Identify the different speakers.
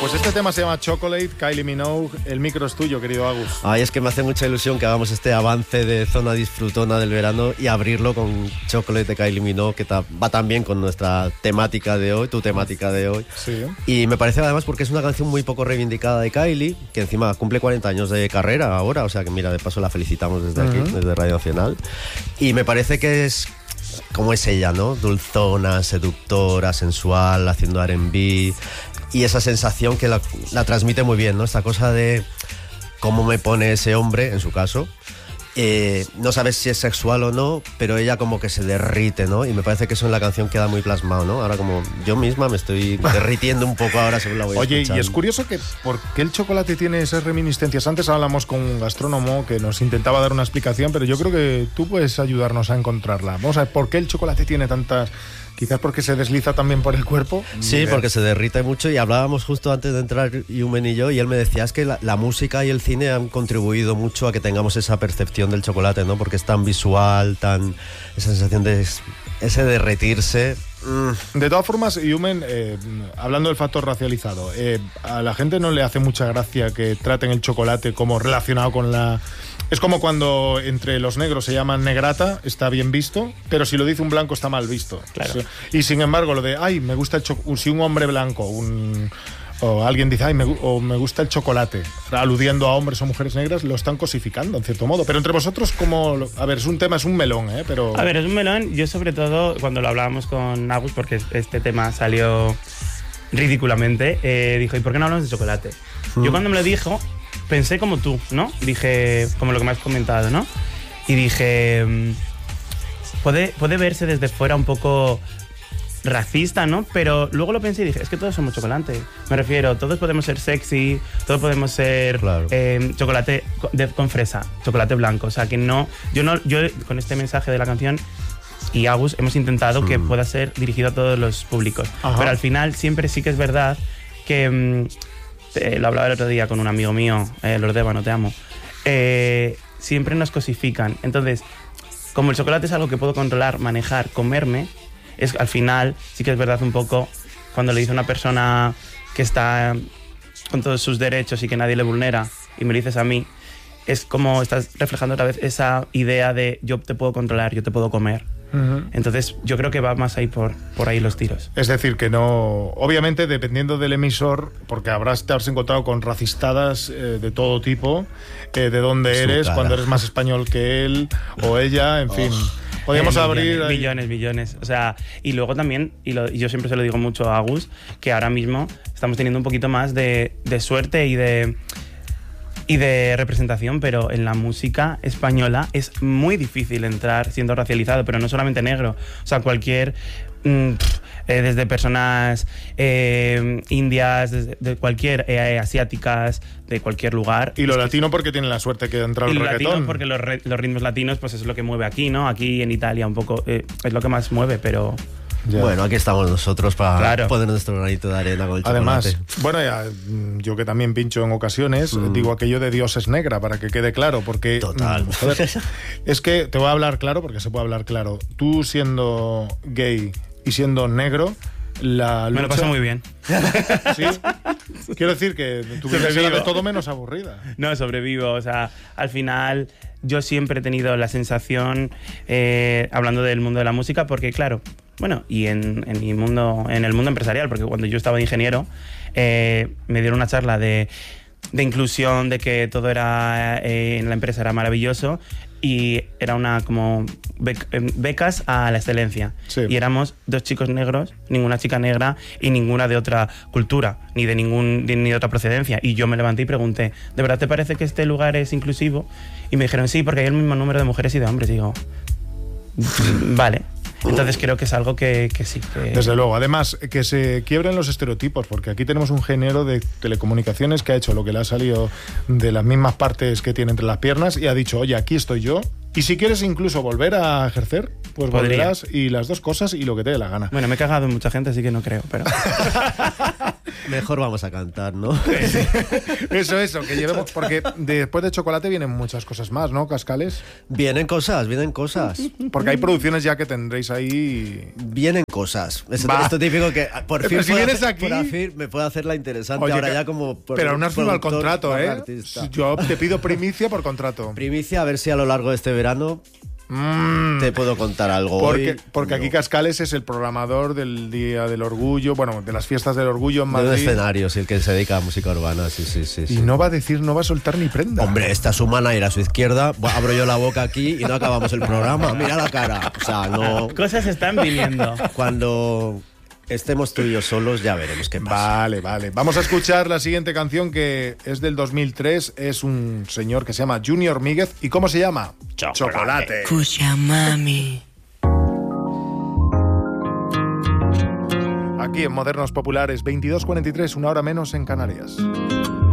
Speaker 1: Pues este tema se llama Chocolate, Kylie Minogue. El micro es tuyo, querido Agus.
Speaker 2: Ay, es que me hace mucha ilusión que hagamos este avance de zona disfrutona del verano y abrirlo con Chocolate de Kylie Minogue, que va tan bien con nuestra temática de hoy, tu temática de hoy.
Speaker 1: Sí.
Speaker 2: Y me parece además porque es una canción muy poco reivindicada de Kylie, que encima cumple 40 años de carrera ahora, o sea que mira, de paso la felicitamos desde aquí, desde Radio Nacional. Y me parece que es como es ella, ¿no? Dulzona, seductora, sensual, haciendo R&B. Y esa sensación que la transmite muy bien, ¿no? Esta cosa de cómo me pone ese hombre, en su caso. No sabes si es sexual o no, pero ella como que se derrite, ¿no? Y me parece que eso en la canción queda muy plasmado, ¿no? Ahora como yo misma me estoy derritiendo un poco ahora según la voy escuchando.
Speaker 1: Oye, y es curioso que ¿por qué el chocolate tiene esas reminiscencias? Antes hablamos con un gastrónomo que nos intentaba dar una explicación, pero yo creo que tú puedes ayudarnos a encontrarla. Vamos a ver, ¿por qué el chocolate tiene tantas...? Quizás porque se desliza también por el cuerpo.
Speaker 2: Sí, porque se derrite mucho y hablábamos justo antes de entrar Yumen y yo y él me decía es que la música y el cine han contribuido mucho a que tengamos esa percepción del chocolate, ¿no? Porque es tan visual, esa sensación de ese derretirse.
Speaker 1: De todas formas, Yumen, hablando del factor racializado, a la gente no le hace mucha gracia que traten el chocolate como relacionado con la... Es como cuando entre los negros se llaman negrata, está bien visto, pero si lo dice un blanco está mal visto.
Speaker 3: Claro.
Speaker 1: Y sin embargo, lo de, ay, me gusta el chocolate, si un hombre blanco, o alguien dice, ay, me gusta el chocolate, aludiendo a hombres o mujeres negras, lo están cosificando, en cierto modo. Pero entre vosotros, como, a ver, es un melón, pero...
Speaker 3: A ver, es un melón. Yo, sobre todo, cuando lo hablábamos con Agus, porque este tema salió ridículamente, dijo, ¿y por qué no hablamos de chocolate? Yo cuando me lo dijo, pensé como tú, ¿no? Dije, como lo que me has comentado, ¿no? Y dije, puede verse desde fuera un poco racista, ¿no? Pero luego lo pensé y dije, es que todos somos chocolate. Me refiero, todos podemos ser sexy, todos podemos ser
Speaker 2: claro.
Speaker 3: Chocolate con fresa, chocolate blanco. O sea, que no, yo con este mensaje de la canción y Agus hemos intentado que pueda ser dirigido a todos los públicos. Ajá. Pero al final siempre sí que es verdad que... lo hablaba el otro día con un amigo mío, Lord Eva, no te amo. Siempre nos cosifican. Entonces, como el chocolate es algo que puedo controlar, manejar, comerme, al final sí que es verdad un poco cuando le dice a una persona que está con todos sus derechos y que nadie le vulnera y me lo dices a mí, es como estás reflejando otra vez esa idea de yo te puedo controlar, yo te puedo comer. Entonces yo creo que va más ahí por ahí los tiros.
Speaker 1: Es decir, que no... Obviamente, dependiendo del emisor, porque te habrás encontrado con racistadas de todo tipo, de dónde eres, cuando eres más español que él o ella, en fin... Podríamos abrir...
Speaker 3: Millones. O sea, y luego también, y yo siempre se lo digo mucho a Agus, que ahora mismo estamos teniendo un poquito más de suerte y de representación, pero en la música española es muy difícil entrar siendo racializado, pero no solamente negro, o sea, cualquier... desde personas indias, de cualquier asiáticas, de cualquier lugar.
Speaker 1: Y lo latino porque tienen la suerte que entra el reggaetón.
Speaker 3: Y lo latino porque los ritmos latinos pues es lo que mueve aquí, ¿no? Aquí en Italia un poco es lo que más mueve, pero...
Speaker 2: Ya. Bueno, aquí estamos nosotros para poner nuestro granito de arena con el chocolate.
Speaker 1: Además, bueno, yo que también pincho en ocasiones, digo aquello de Dios es negra, para que quede claro, porque...
Speaker 2: Total.
Speaker 1: Joder, es que te voy a hablar claro, porque se puede hablar claro. Tú siendo gay y siendo negro, la lucha...
Speaker 3: Me lo paso muy bien.
Speaker 1: ¿Sí? Quiero decir que tu vida será de todo menos aburrida.
Speaker 3: No, sobrevivo. O sea, al final yo siempre he tenido la sensación, hablando del mundo de la música, porque claro, bueno, y en el mundo empresarial, porque cuando yo estaba de ingeniero, me dieron una charla de inclusión, de que todo era en la empresa era maravilloso y era una como becas a la excelencia. Sí. Y éramos 2 chicos negros, ninguna chica negra y ninguna de otra cultura, ni de otra procedencia. Y yo me levanté y pregunté, ¿de verdad te parece que este lugar es inclusivo? Y me dijeron, sí, porque hay el mismo número de mujeres y de hombres. Y digo, vale. Entonces creo que es algo que sí.
Speaker 1: Desde luego. Además, que se quiebren los estereotipos, porque aquí tenemos un género de telecomunicaciones que ha hecho lo que le ha salido de las mismas partes que tiene entre las piernas y ha dicho, oye, aquí estoy yo. Y si quieres incluso volver a ejercer, pues volverás y las dos cosas y lo que te dé la gana.
Speaker 3: Bueno, me he cagado en mucha gente, así que no creo, pero...
Speaker 2: Mejor vamos a cantar, ¿no?
Speaker 1: Eso, que llevemos, porque después de chocolate vienen muchas cosas más, ¿no, Cascales?
Speaker 2: Vienen cosas.
Speaker 1: Porque hay producciones ya que tendréis ahí.
Speaker 2: Vienen cosas. Esto típico que por fin,
Speaker 1: si vienes aquí,
Speaker 2: por fin me puedo hacer la interesante.
Speaker 1: Oye,
Speaker 2: ahora ya como
Speaker 1: pero aún no has firmado el contrato, ¿eh?
Speaker 2: Artista.
Speaker 1: Yo te pido primicia por contrato.
Speaker 2: Primicia, a ver si a lo largo de este verano te puedo contar algo.
Speaker 1: Porque aquí Cascales es el programador del Día del Orgullo, bueno, de las fiestas del Orgullo en Madrid.
Speaker 2: De un escenario, sí, el que se dedica a música urbana, sí.
Speaker 1: Y no va a soltar ni prenda.
Speaker 2: Hombre, está su manager a su izquierda, abro yo la boca aquí y no acabamos el programa. Mira la cara. O sea, no.
Speaker 3: Cosas están viniendo.
Speaker 2: Cuando estemos tú y yo solos ya veremos qué pasa.
Speaker 1: Vale. Vamos a escuchar la siguiente canción, que es del 2003. Es un señor que se llama Junior Míguez. ¿Y cómo se llama? Chocolate.
Speaker 4: Escucha, mami.
Speaker 1: Aquí en Modernos Populares, 22:43, una hora menos en Canarias.